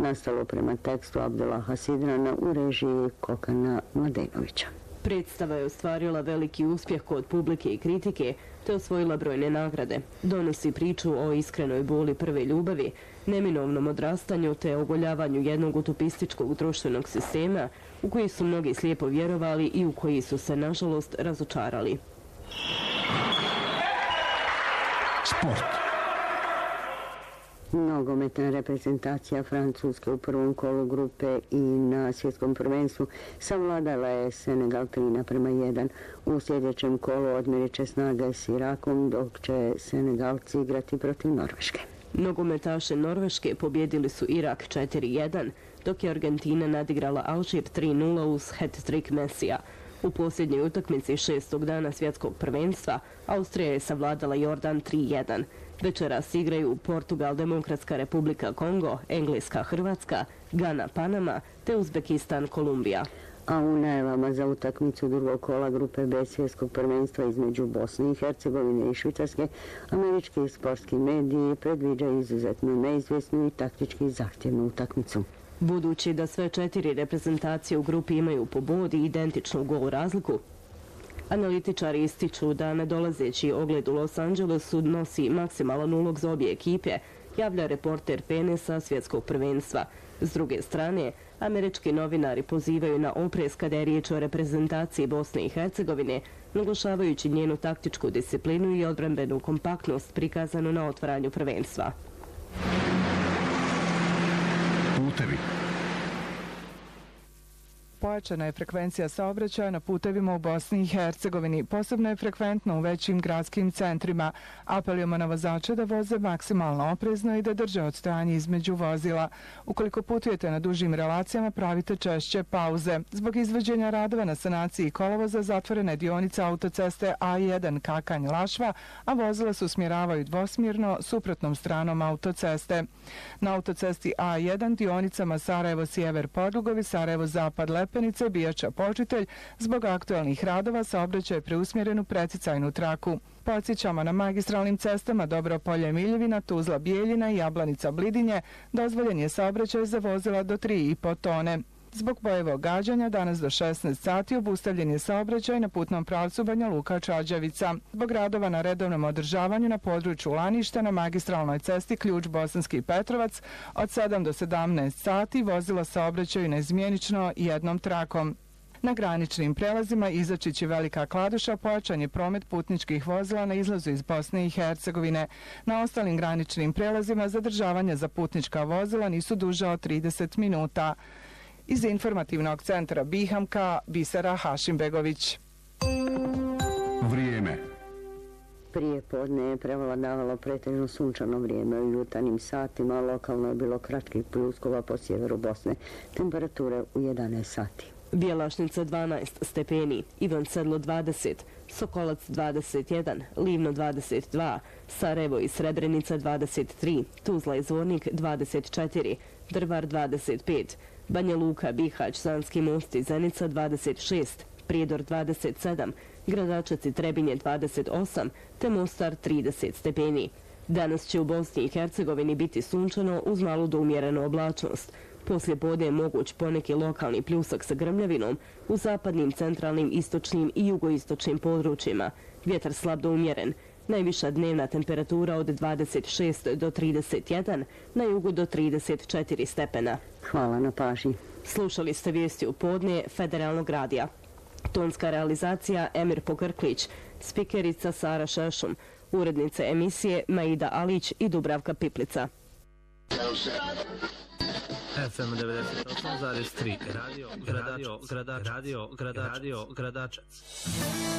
nastalo prema tekstu Abdulaha Sidrana u režiji Kokana Mladenovića. Predstava je ostvarila veliki uspjeh kod publike i kritike, te osvojila brojne nagrade. Donosi priču o iskrenoj boli prve ljubavi, neminovnom odrastanju te ogoljavanju jednog utopističkog društvenog sistema u koji su mnogi slijepo vjerovali i u koji su se, nažalost, razočarali. Sport. Nogometna reprezentacija Francuske u prvom kolu grupe i na svjetskom prvenstvu savladala je Senegal 3:1. U sljedećem kolu odmjerit će snage s Irakom, dok će Senegalci igrati protiv Norveške. Nogometaše Norveške pobjedili su Irak 4:1, dok je Argentina nadigrala Alžir 3:0 uz hat-trick Messija. U posljednjoj utakmici 6. dana svjetskog prvenstva Austrija je savladala Jordan 3:1. Večeras igraju Portugal, Demokratska republika Kongo, Engleska, Hrvatska, Gana, Panama te Uzbekistan, Kolumbija. A u najavama za utakmicu drugog kola grupe B svjetskog prvenstva između Bosne i Hercegovine i Švicarske, američki sportski mediji predviđaju izuzetno neizvjesnu i taktički zahtjevnu utakmicu. Budući da sve 4 reprezentacije u grupi imaju po bod i identičnu gol razliku, analitičari ističu da nadolazeći ogled u Los Angelesu nosi maksimalan ulog za obje ekipe, javlja reporter Pene sa svjetskog prvenstva. S druge strane, američki novinari pozivaju na oprez kada je riječ o reprezentaciji Bosne i Hercegovine, naglašavajući njenu taktičku disciplinu i odbrambenu kompaktnost prikazanu na otvaranju prvenstva. Putevi. Pojačana je frekvencija saobraćaja na putevima u Bosni i Hercegovini. Posebno je frekventno u većim gradskim centrima. Apelujemo na vozače da voze maksimalno oprezno i da drže odstojanje između vozila. Ukoliko putujete na dužim relacijama, pravite češće pauze. Zbog izvođenja radova na sanaciji kolovoza zatvorena je dionica autoceste A1 Kakanj-Lašva, a vozila se usmjeravaju dvosmjerno suprotnom stranom autoceste. Na autocesti A1 dionicama Sarajevo-Sjever Podlugovi, Sarajevo-Zapad Lepenice, Bijača Počitelj, zbog aktualnih radova saobraćaj je preusmjeren u precicajnu traku. Podsjećamo, na magistralnim cestama Dobropolje Miljevina, Tuzla Bijeljina i Jablanica Blidinje dozvoljen je saobraćaj za vozila do 3,5 tone. Zbog bojevog gađanja danas do 16 sati obustavljen je saobraćaj na putnom pravcu Banja Luka Čađavica. Zbog radova na redovnom održavanju na području Laništa na magistralnoj cesti Ključ Bosanski Petrovac od 7 do 17 sati vozila saobraćaju neizmjenično jednom trakom. Na graničnim prelazima Izačić i Velika Kladuša pojačan je promet putničkih vozila na izlazu iz Bosne i Hercegovine. Na ostalim graničnim prelazima zadržavanja za putnička vozila nisu duže od 30 minuta. Iz informativnog centra Bihamka, Bisera Hašimbegović. Vrijeme. Prije podne je prevladavalo pretežno sunčano vrijeme. U jutarnjim satima lokalno je bilo kratkih pljuskova po sjeveru Bosne. Temperature u 11 sati. Bjelašnica 12 stepeni, Ivan Sedlo 20, Sokolac 21, Livno 22, Sarajevo i Srebrenica 23, Tuzla i Zvornik 24, Drvar 25, Banja Luka, Bihać, Sanski Most i Zenica 26, Prijedor 27, Gradačac i Trebinje 28, te Mostar 30 stepeni. Danas će u Bosni i Hercegovini biti sunčano uz malu do umjerenu oblačnost. Poslije podne je moguć poneki lokalni pljusak sa grmljavinom u zapadnim, centralnim, istočnim i jugoistočnim područjima. Vjetar slab do umjeren. Najviša dnevna temperatura od 26 do 31, na jugu do 34 stepena. Hvala na pažnji. Slušali ste vijesti u podne Federalnog radija. Tonska realizacija Emir Pokrklić, spikerica Sara Šešum, urednice emisije Maida Alić i Dubravka Piplica. FM 98,3 Radio Gradačac.